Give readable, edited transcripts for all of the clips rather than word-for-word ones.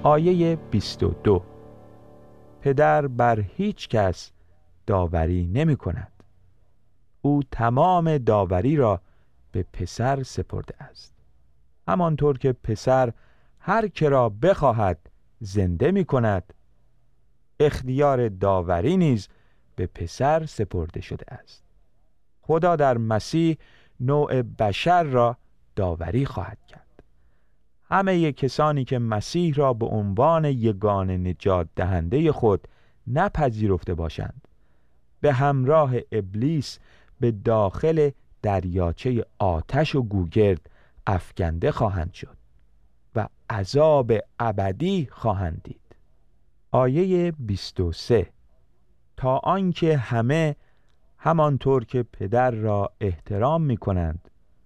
آیه 22: پدر بر هیچ کس داوری نمی کند، او تمام داوری را به پسر سپرده است. همانطور که پسر هر که را بخواهد زنده می کند، اختیار داوری نیز به پسر سپرده شده است. خدا در مسیح نوع بشر را داوری خواهد کرد. همه کسانی که مسیح را به عنوان یگانه نجات دهنده خود نپذیرفته باشند، به همراه ابلیس به داخل دریاچه آتش و گوگرد افکنده خواهند شد و عذاب ابدی خواهند دید. آیه 23: تا آنکه همه همانطور که پدر را احترام می کنند،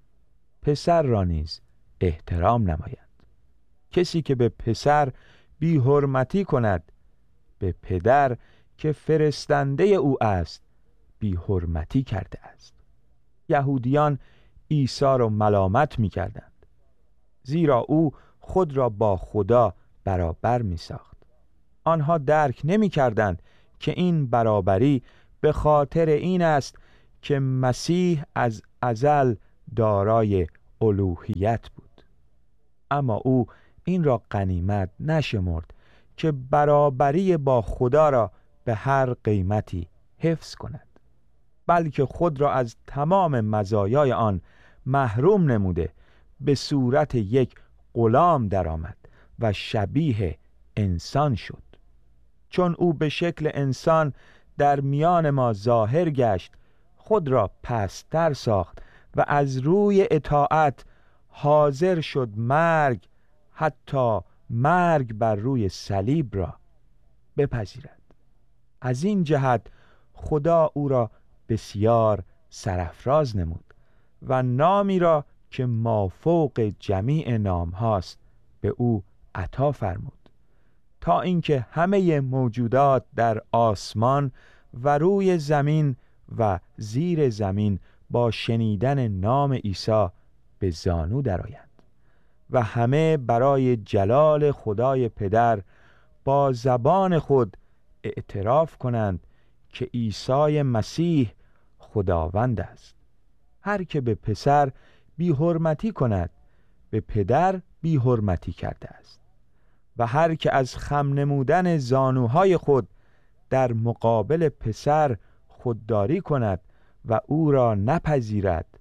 پسر را نیز احترام نمایند. کسی که به پسر بی حرمتی کند، به پدر که فرستنده او است بی حرمتی کرده است. یهودیان عیسی را ملامت می کردند، زیرا او خود را با خدا برابر می ساخت. آنها درک نمی کردند که این برابری به خاطر این است که مسیح از ازل دارای الوهیت بود. اما او این را غنیمت نشمرد که برابری با خدا را به هر قیمتی حفظ کند، بلکه خود را از تمام مزایای آن محروم نموده به صورت یک غلام درآمد و شبیه انسان شد. چون او به شکل انسان در میان ما ظاهر گشت، خود را پست‌تر ساخت و از روی اطاعت حاضر شد مرگ، حتی مرگ بر روی صلیب را بپذیرد. از این جهت خدا او را بسیار سرافراز نمود و نامی را که مافوق جمیع نام هاست به او عطا فرمود، تا اینکه همه موجودات در آسمان و روی زمین و زیر زمین با شنیدن نام عیسی به زانو درآیند و همه برای جلال خدای پدر با زبان خود اعتراف کنند که عیسی مسیح خداوند است. هر که به پسر بی حرمتی کند، به پدر بی حرمتی کرده است، و هر که از خم نمودن زانوهای خود در مقابل پسر خودداری کند و او را نپذیرد،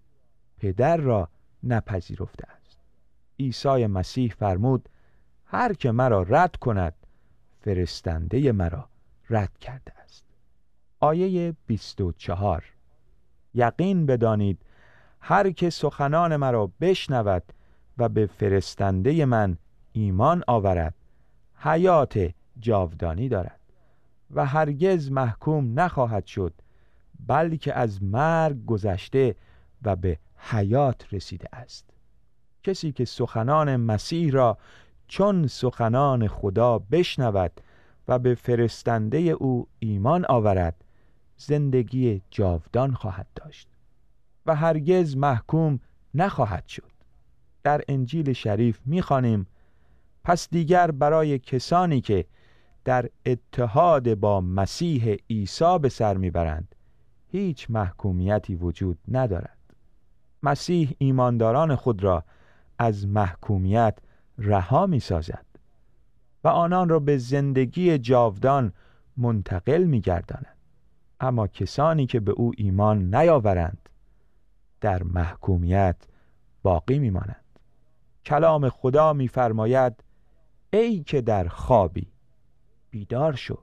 پدر را نپذیرفته است. عیسی مسیح فرمود: هر که مرا رد کند، فرستنده مرا رد کرده است. آیه 24: یقین بدانید هر که سخنان مرا بشنود و به فرستنده من ایمان آورد، حیات جاودانی دارد و هرگز محکوم نخواهد شد، بلکه از مرگ گذشته و به حیات رسیده است. کسی که سخنان مسیح را چون سخنان خدا بشنود و به فرستنده او ایمان آورد، زندگی جاودان خواهد داشت و هرگز محکوم نخواهد شد. در انجیل شریف می‌خوانیم: پس دیگر برای کسانی که در اتحاد با مسیح عیسی به سر میبرند هیچ محکومیتی وجود ندارد. مسیح ایمانداران خود را از محکومیت رها می‌سازد و آنان را به زندگی جاودان منتقل می‌گرداند. اما کسانی که به او ایمان نیاورند در محکومیت باقی می‌مانند. کلام خدا می‌فرماید: ای که در خوابی، بیدار شو،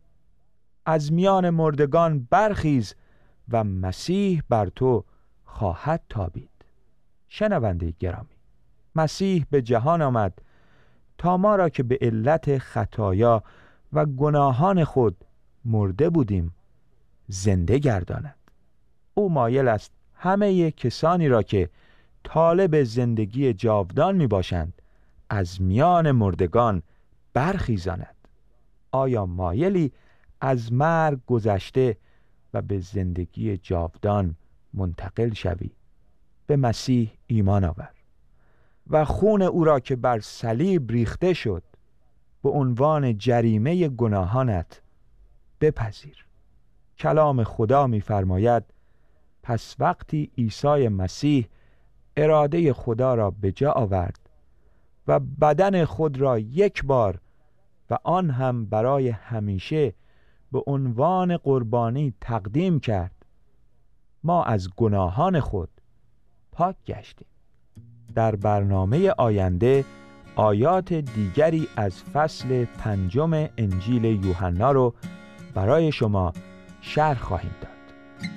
از میان مردگان برخیز و مسیح بر تو خواهد تابید. شنونده گرامی، مسیح به جهان آمد تا ما را که به علت خطایا و گناهان خود مرده بودیم زنده گرداند. او مایل است همه کسانی را که طالب زندگی جاودان می باشند از میان مردگان برخیزاند. آیا مایلی از مرگ گذشته و به زندگی جاودان منتقل شوی؟ به مسیح ایمان آور و خون او را که بر صلیب ریخته شد به عنوان جریمه گناهانت بپذیر. کلام خدا می‌فرماید پس وقتی عیسی مسیح اراده خدا را به جا آورد و بدن خود را یک بار و آن هم برای همیشه به عنوان قربانی تقدیم کرد، ما از گناهان خود پاک گشتیم. در برنامه آینده آیات دیگری از فصل 5 انجیل یوحنا رو برای شما شرح خواهیم داد.